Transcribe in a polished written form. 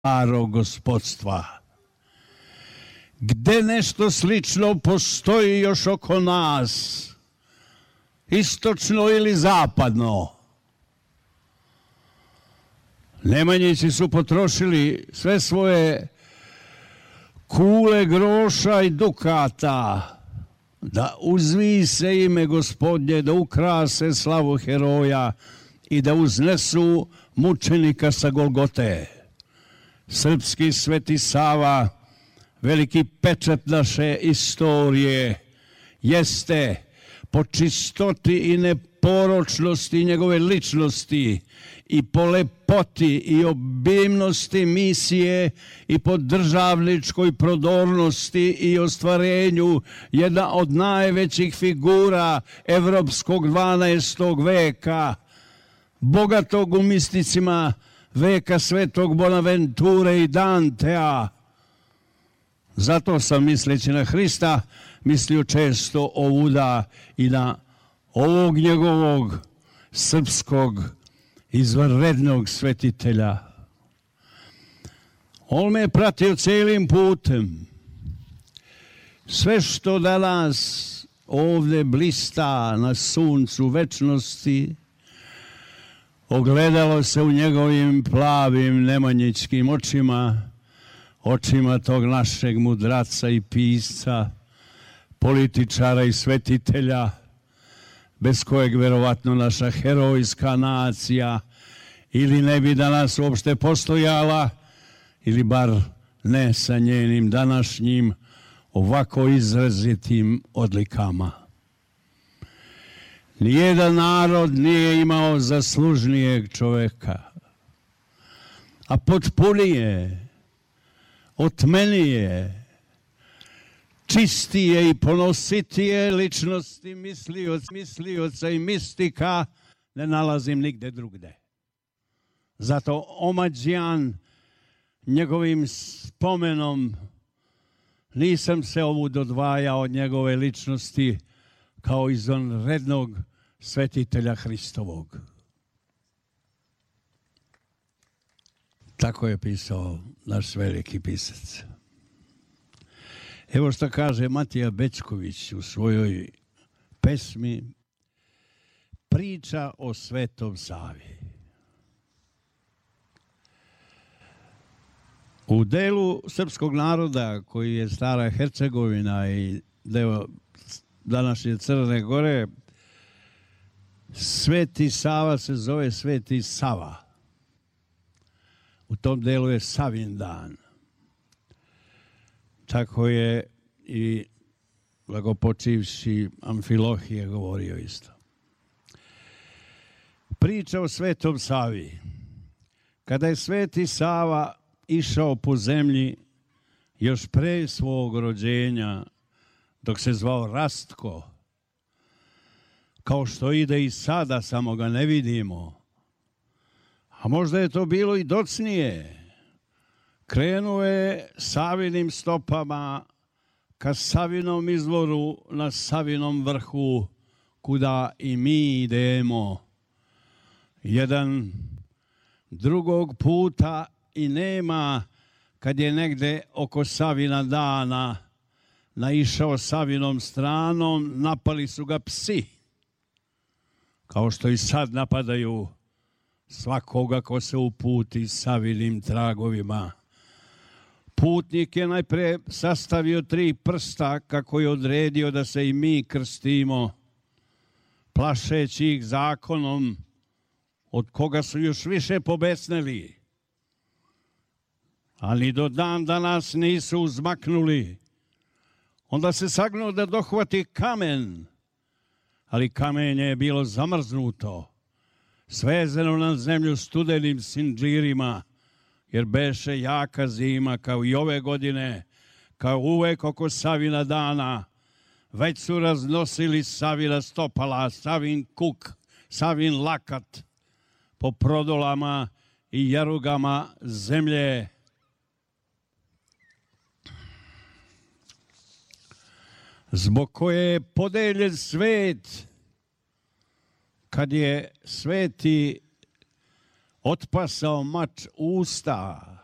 starog gospodstva. Gde nešto slično postoji još oko nas, istočno ili zapadno. Nemanjići su potrošili sve svoje kule groša i dukata da uzvise ime Gospodnje, da ukrase slavu heroja i da uznesu mučenika sa Golgote. Srpski Sveti Sava, veliki pečat naše istorije, jeste po čistoti i neporočnosti njegove ličnosti i po lepoti i obimnosti misije i po državničkoj prodornosti i ostvarenju jedna od najvećih figura evropskog 12. veka, bogatog u misticima veka svetog Bonaventure i Dantea. Zato sam, misleći na Hrista, mislio često ovuda i na ovog njegovog srpskog izvanrednog svetitelja. On me je pratio cijelim putem. Sve što danas ovdje blista na suncu večnosti, ogledalo se u njegovim plavim nemanjičkim očima, očima tog našeg mudraca i pisca, političara i svetitelja, bez kojeg verovatno naša herojska nacija ili ne bi danas uopšte postojala, ili bar ne sa njenim današnjim ovako izrazitim odlikama. Nijedan narod nije imao zaslužnijeg čoveka, a potpunije, otmenije, čistije i ponositije ličnosti mislioca i mistika ne nalazim nigde drugde. Zato omađijan njegovim spomenom nisam se ovud odvajao od njegove ličnosti kao izvanrednog svetitelja Hristovog. Tako je pisao naš veliki pisac. Evo što kaže Matija Bećković u svojoj pesmi Priča o Svetom Savi. U delu srpskog naroda koji je stara Hercegovina i deo današnje Crne Gore, Sveti Sava se zove Sveti Sava. U tom delu je Savin dan. Tako je i blagopočivši Amfilohije govorio isto. Priča o Svetom Savi. Kada je Sveti Sava išao po zemlji još pre svog rođenja, dok se zvao Rastko, kao što ide i sada, samo ga ne vidimo, a možda je to bilo i docnije, krenuo je Savinim stopama ka Savinom izvoru na Savinom vrhu, kuda i mi idemo. Jedan drugog puta i nema, kad je negde oko Savina dana naišao Savinom stranom, napali su ga psi, kao što i sad napadaju svakoga ko se uputi Savinim tragovima. Putnik je najpre sastavio 3 prsta kako je odredio da se i mi krstimo, plašeći ih zakonom od koga su još više pobesneli. Ali do dan danas nisu uzmaknuli. Onda se sagnuo da dohvati kamen, ali kamenje je bilo zamrznuto, svezeno na zemlju studenim sindžirima, jer beše jaka zima kao i ove godine, kao uvek oko Savina dana. Već su raznosili Savina stopala, Savin kuk, Savin lakat po prodolama i jarugama zemlje. Zbog koje je podeljen svet, kad je sveti otpasao mač usta